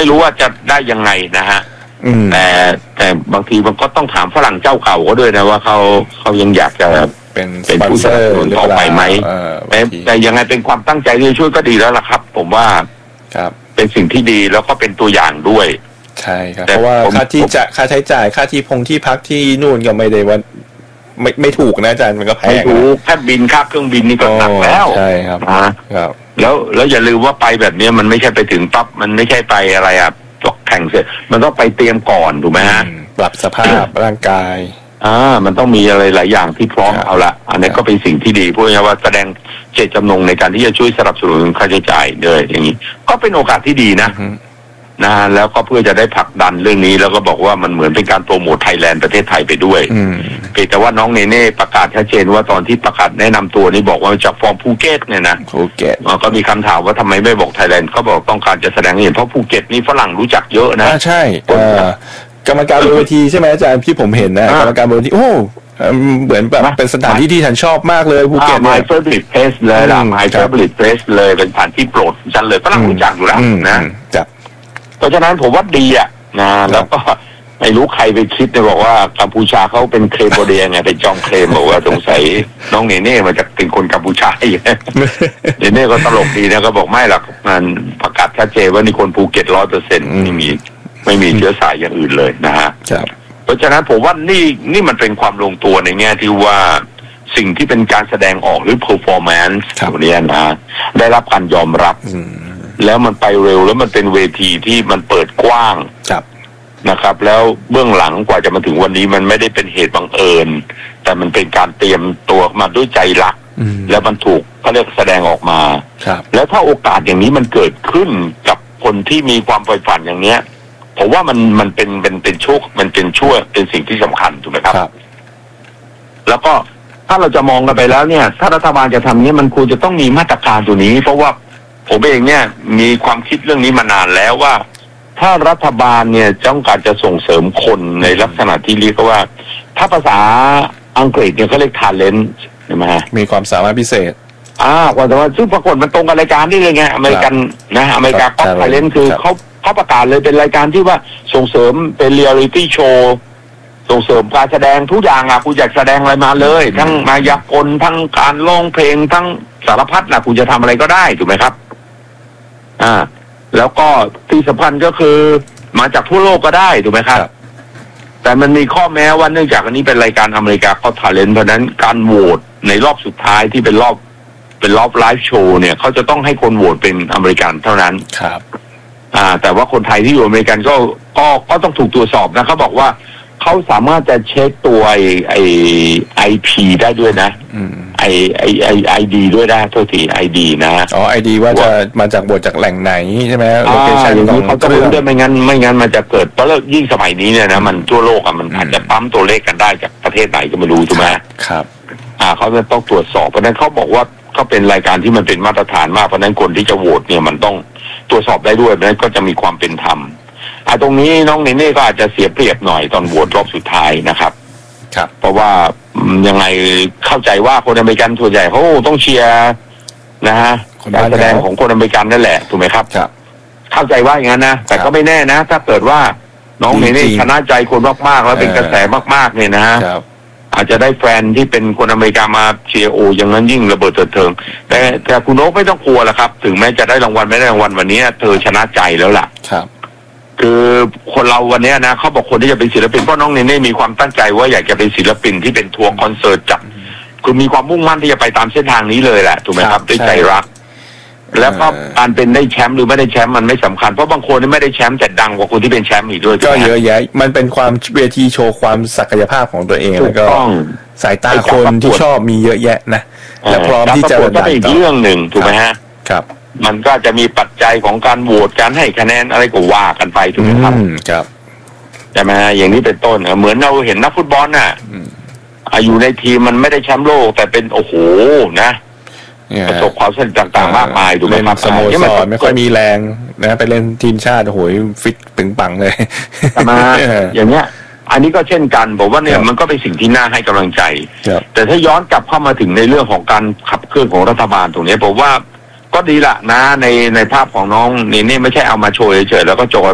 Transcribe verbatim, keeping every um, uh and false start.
ไม่รู้ว่าจะได้ยังไงนะฮะแต่แต่บางทีมันก็ต้องถามฝรั่งเจ้าเก่าก็ด้วยนะว่าเขาเขายังอยากจะเป็นเป็นผู้สนับสนุนต่อไปไหมแต่แต่ยังไงเป็นความตั้งใจที่ช่วยก็ดีแล้วล่ะครับผมว่าครับเป็นสิ่งที่ดีแล้วก็เป็นตัวอย่างด้วยใช่ครับเพราะว่าค่าที่จะค่าใช้จ่ายค่าที่พงที่พักที่นู่นก็ไม่ได้ว่าไม่ไม่ถูกนะอาจารย์มันก็แพงไม่ถูกแค่บินค่าเครื่องบินนี่ก็หนักแล้วใช่ครับนะครับแล้วแล้วอย่าลืมว่าไปแบบนี้มันไม่ใช่ไปถึงปั๊บมันไม่ใช่ไปอะไรอ่ะจบแข่งเสร็จมันต้องไปเตรียมก่อนถูกไหมฮะปรับสภาพร่างกายอ่ามันต้องมีอะไรหลายอย่างที่พร้อมเอาละอันนี้ก็เป็นสิ่งที่ดีพูดง่ายๆว่าแสดงเจตจำนงในการที่จะช่วยสนับสนุนค่าใช้จ่ายด้วยอย่างนี้ก็เป็นโอกาสที่ดีนะนะแล้วก็เพื่อจะได้ผลักดันเรื่องนี้แล้วก็บอกว่ามันเหมือนเป็นการโปรโมทไทยแลนด์ประเทศไทยไปด้วยเพียงแต่ว่าน้องเนเน่ประกาศชัดเจนว่าตอนที่ประกาศแนะนำตัวนี้บอกว่าจากฟอร์มภูเก็ตเนี่ยนะภูเก็ตก็มีคำถามว่าทำไมไม่บอกไทยแลนด์เขาบอกต้องการจะแสดงให้เห็นเพราะภูเก็ตนี่ฝรั่งรู้จักเยอะนะใช่กรรมการบนเวทีใช่ไหมอาจารย์ที่ผมเห็นนะกรรมการบนเวทีโอ้เหมือนแบบเป็นสถานที่ที่ฉันชอบมากเลยภูเก็ตเนี่ย My favorite place เลยล่ะ My favorite place เลยเป็นสถานที่โปรดฉันเลยฝรั่งรู้จักอยู่แล้วนะเพราะฉะนั้นผมว่าดีอ่ะนะแล้วก็ไม่รู้ใครไปคิดเนี่ยบอกว่ากัมพูชาเขาเป็นเคลมโบเดียไงเป็นจอมเคลมบอกว่าสงสัยน้องเนเน่มาจากเป็นคนกัมพูชาอย่างเงี้ยเนเน่ก็ตลกดีนะก็บอกไม่หรอกมันประกาศชัดเจนว่านี่คนภูเก็ตร้อยเปอร์เซ็นต์ไม่มีไม่มีเชื้อสายอย่างอื่นเลยนะฮะเพราะฉะนั้นผมว่านี่นี่มันเป็นความลงตัวในแง่ที่ว่าสิ่งที่เป็นการแสดงออกหรือ performance ตัวนี้นะได้รับการยอมรับแล้วมันไปเร็วแล้วมันเป็นเวทีที่มันเปิดกว้างนะครับแล้วเบื้องหลังกว่าจะมาถึงวันนี้มันไม่ได้เป็นเหตุบังเอิญแต่มันเป็นการเตรียมตัวมาด้วยใจรักแล้วมันถูกเขาเรียกแสดงออกมาแล้วถ้าโอกาสอย่างนี้มันเกิดขึ้นกับคนที่มีความใฝ่ฝันอย่างเนี้ยผมว่ามันมันเป็นเป็นเป็นโชคมันเป็นช่วยเป็นสิ่งที่สำคัญถูกไหมครับแล้วก็ถ้าเราจะมองกันไปแล้วเนี่ยถ้ารัฐบาลจะทำเนี้ยมันควรจะต้องมีมาตรการตัวนี้เพราะว่าผมเองเนี่ยมีความคิดเรื่องนี้มานานแล้วว่าถ้ารัฐบาลเนี่ยต้องการจะส่งเสริมคนในลักษณะที่เรียกว่าถ้าภาษาอังกฤษเนี่ยเขาเรียก talent ใช่ไหมฮะมีความสามารถพิเศษอ่าความสามารถซึ่งปรากฏมันตรงกับรายการนี่เลยไงอเมริกันนะอเมริกาก็ talent คือเขาเขาประกาศเลยเป็นรายการที่ว่าส่งเสริมเป็นเรียลลิตี้โชว์ส่งเสริมการแสดงทุกอย่างอ่ะคุณอยากแสดงอะไรมาเลยทั้งมายากลทั้งการร้องเพลงทั้งสารพัดนะคุณจะทำอะไรก็ได้ถูกไหมครับอ่าแล้วก็ที่สำคัญก็คือมาจากทั่วโลกก็ได้ถูกไหมครับแต่มันมีข้อแม้ว่าเนื่องจากอันนี้เป็นรายการอเมริกาเขาทาเลนต์เพราะนั้นการโหวตในรอบสุดท้ายที่เป็นรอบเป็นรอบไลฟ์โชว์เนี่ยเขาจะต้องให้คนโหวตเป็นอเมริกันเท่านั้นครับอ่าแต่ว่าคนไทยที่อยู่อเมริกันก็ก็ก็ต้องถูกตรวจสอบนะเขาบอกว่าเขาสามารถจะเช็คตัวไอไอไอพีได้ด้วยนะไอไอไอไอดีด้วยได้โทษทีไอดีนะอ๋อไอดีว่าจะมาจากบทจากแหล่งไหนใช่ไหมโลเคชั่นของเขาต้องรู้ด้วยไม่งั้นไม่งั้นมันจะเกิดเพราะยิ่งสมัยนี้เนี่ยนะมันทั่วโลกอ่ะมันอาจจะปั๊มตัวเลขกันได้จากประเทศไหนก็ไม่รู้ถูกไหมครับอ่าเขาจะต้องตรวจสอบเพราะนั้นเขาบอกว่าเขาเป็นรายการที่มันเป็นมาตรฐานมากเพราะนั้นคนที่จะโหวตเนี่ยมันต้องตรวจสอบได้ด้วยเพราะนั้นก็จะมีความเป็นธรรมอ่าตรงนี้น้องเนเน่ก็อาจจะเสียเปรียบหน่อยตอนโหวตรอบสุดท้ายนะครับครับเพราะว่ายังไงเข้าใจว่าคนอเมริกันส่วนใหญ่เขาต้องเชียร์นะฮะการแสดงของคนอเมริกันนั่นแหละถูกไหมครับครับเข้าใจว่าอย่างนั้นนะแต่ก็ไม่แน่นะถ้าเกิดว่าน้องเนเน่ชนะใจคนมากๆแล้วเป็นกระแสมากๆเนี่ยนะฮะอาจจะได้แฟนที่เป็นคนอเมริกามาเชียร์โออย่างนั้นยิ่งระเบิดเถิดเทิงแต่แต่คุณโอ๊คไม่ต้องกลัวละครับถึงแม้จะได้รางวัลไม่ได้รางวัลวันนี้เธอชนะใจแล้วล่ะครับคือคนเราวันนี้นะเขาบอกคนที่จะเป็นศิลปินเพราะน้องเนเน่มีความตั้งใจว่าอยากจะเป็นศิลปินที่เป็นทัวร์คอนเสิร์ตจัดคือมีความมุ่งมั่นที่จะไปตามเส้นทางนี้เลยแหละถูกไหมครับด้วยใจรักแล้วก็การเป็นได้แชมป์หรือไม่ได้แชมป์มันไม่สำคัญเพราะบางคนไม่ได้แชมป์แต่ดังกว่าคนที่เป็นแชมป์อีกด้วยก็เยอะแยะมันเป็นความเวทีโชว์ความศักยภาพของตัวเองแล้วก็สายตาคนที่ชอบมีเยอะแยะนะและพร้อมที่จะดันอีกเรื่องหนึ่งถูกไหมฮะครับมันก็จะมีปัจจัยของการโหวตการให้คะแนนอะไรก็ว่ากันไปถูกไหมครับครับใช่ไหมอย่างนี้เป็นต้นเหมือนเราเห็นนักฟุตบอลน่ะอยู่ในทีมมันไม่ได้แชมป์โลกแต่เป็นโอ้โหนะประสบความสำเร็จต่างๆมากมายถูกไหมครับสโมสรไม่ค่อยมีแรงนะไปเล่นทีมชาติโอ้โหฟิตปึงปังเลยมาอย่างเนี้ยอันนี้ก็เช่นกันผมว่าเนี่ยมันก็เป็นสิ่งที่น่าให้กำลังใจแต่ถ้าย้อนกลับเข้ามาถึงในเรื่องของการขับเคลื่อนของรัฐบาลตรงนี้ผมว่าก็ดีละนะในในภาพของน้องเนเน่ไม่ใช่เอามาโชว์เฉยๆแล้วก็โจ